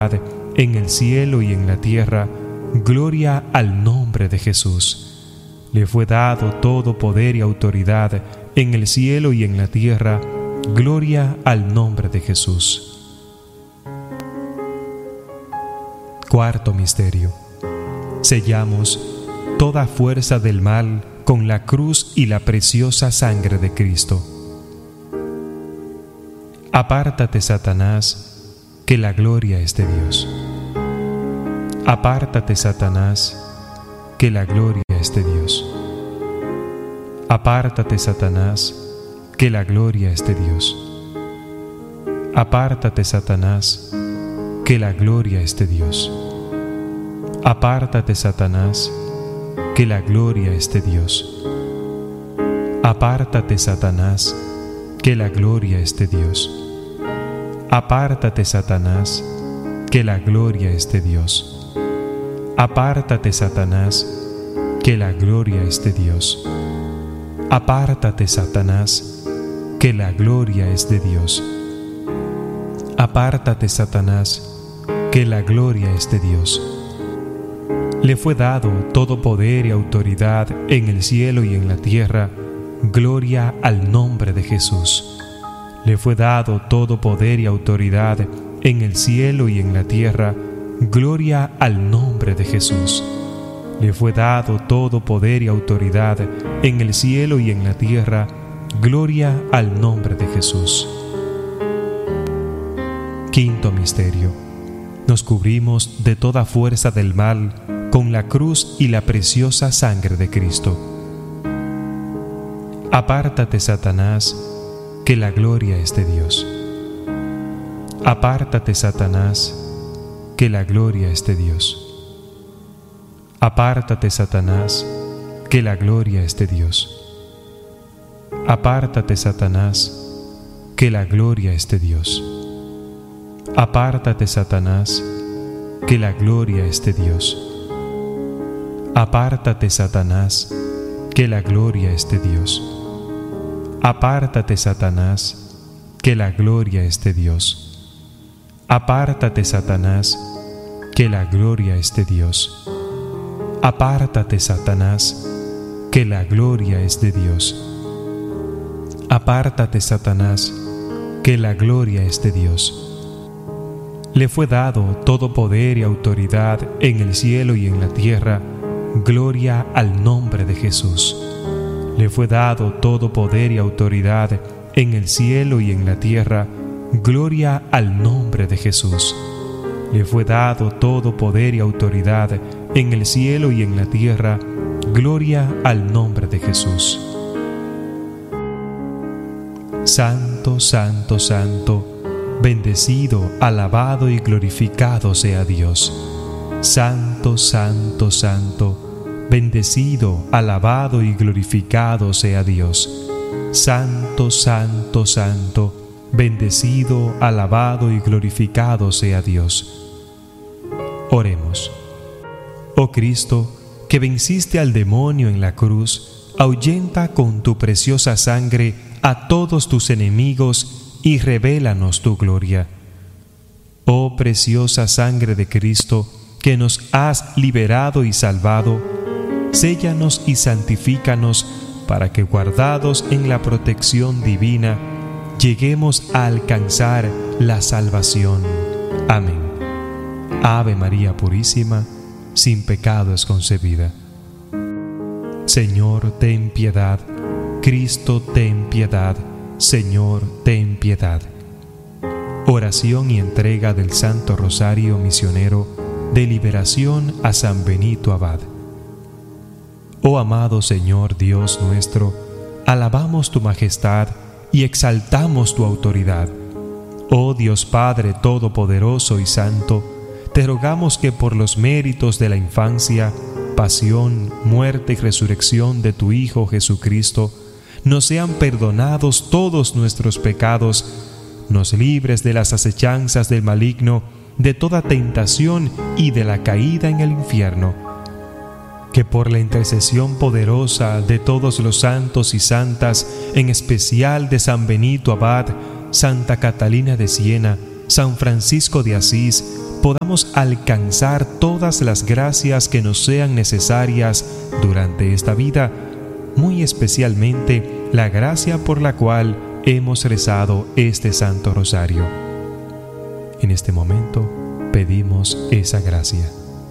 en el cielo y en la tierra. Gloria al nombre de Jesús. Le fue dado todo poder y autoridad en el cielo y en la tierra. Gloria al nombre de Jesús. Cuarto misterio. Sellamos toda fuerza del mal con la cruz y la preciosa sangre de Cristo. Apártate, Satanás, que la gloria es de Dios. Apártate, Satanás, que la gloria es de Dios. Apártate, Satanás, que la gloria es de Dios. Apártate, Satanás, que la gloria es de Dios. Apártate, Satanás, que la gloria es de Dios. Apártate, Satanás, que la gloria es de Dios. Apártate, Satanás, que la gloria es de Dios. Apártate, Satanás, que la gloria es de Dios. Apártate, Satanás, que la gloria es de Dios. Apártate, Satanás, que la gloria es de Dios. Le fue dado todo poder y autoridad en el cielo y en la tierra. Gloria al nombre de Jesús. Le fue dado todo poder y autoridad en el cielo y en la tierra. Gloria al nombre de Jesús. Le fue dado todo poder y autoridad en el cielo y en la tierra. Gloria al nombre de Jesús. Quinto misterio. Nos cubrimos de toda fuerza del mal con la cruz y la preciosa sangre de Cristo. Apártate, Satanás, que la gloria es de Dios. Apártate, Satanás, que la gloria es de Dios. Apártate, Satanás, que la gloria es de Dios. Apártate, Satanás, que la gloria es de Dios. Apártate, Satanás, que la gloria es de Dios. Apártate, Satanás, que la gloria es de Dios. Apártate, Satanás, que la gloria es de Dios. Apártate, Satanás, que la gloria es de Dios. Apártate, Satanás, que la gloria es de Dios. Apártate, Satanás, que la gloria es de Dios. Le fue dado todo poder y autoridad en el cielo y en la tierra. Gloria al nombre de Jesús. Le fue dado todo poder y autoridad en el cielo y en la tierra. Gloria al nombre de Jesús. Le fue dado todo poder y autoridad en el cielo y en la tierra. Gloria al nombre de Jesús. Santo, santo, santo, bendecido, alabado y glorificado sea Dios. Santo, santo, santo, bendecido, alabado y glorificado sea Dios. Santo, santo, santo, bendecido, alabado y glorificado sea Dios. Oremos. Oh Cristo, que venciste al demonio en la cruz, ahuyenta con tu preciosa sangre a todos tus enemigos y revélanos tu gloria. Oh preciosa sangre de Cristo, que nos has liberado y salvado, séllanos y santifícanos para que, guardados en la protección divina, lleguemos a alcanzar la salvación. Amén. Ave María Purísima, sin pecado es concebida. Señor, ten piedad. Cristo, ten piedad. Señor, ten piedad. Oración y entrega del Santo Rosario Misionero de liberación a San Benito Abad. Oh amado Señor Dios nuestro, alabamos tu majestad y exaltamos tu autoridad. Oh Dios Padre Todopoderoso y Santo, te rogamos que por los méritos de la infancia, pasión, muerte y resurrección de tu Hijo Jesucristo, nos sean perdonados todos nuestros pecados, nos libres de las acechanzas del maligno, de toda tentación y de la caída en el infierno. Que por la intercesión poderosa de todos los santos y santas, en especial de San Benito Abad, Santa Catalina de Siena, San Francisco de Asís, podamos alcanzar todas las gracias que nos sean necesarias durante esta vida, muy especialmente la gracia por la cual hemos rezado este Santo Rosario. En este momento pedimos esa gracia.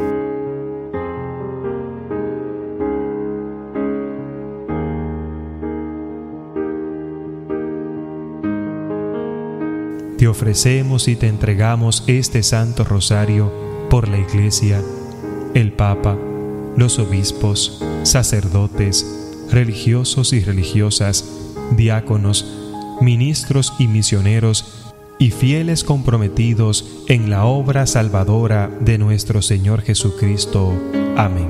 Te ofrecemos y te entregamos este Santo Rosario por la Iglesia, el Papa, los obispos, sacerdotes, religiosos y religiosas, diáconos, ministros y misioneros y fieles comprometidos en la obra salvadora de nuestro Señor Jesucristo. Amén.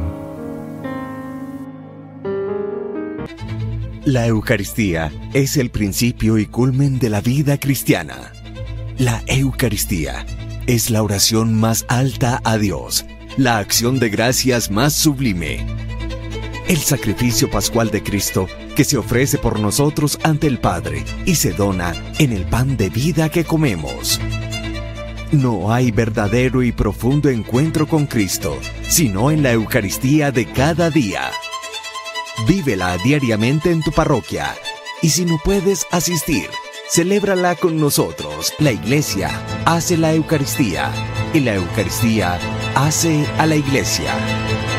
La Eucaristía es el principio y culmen de la vida cristiana. La Eucaristía es la oración más alta a Dios, la acción de gracias más sublime. El sacrificio pascual de Cristo que se ofrece por nosotros ante el Padre y se dona en el pan de vida que comemos. No hay verdadero y profundo encuentro con Cristo, sino en la Eucaristía de cada día. Vívela diariamente en tu parroquia y si no puedes asistir, celébrala con nosotros. La Iglesia hace la Eucaristía y la Eucaristía hace a la Iglesia.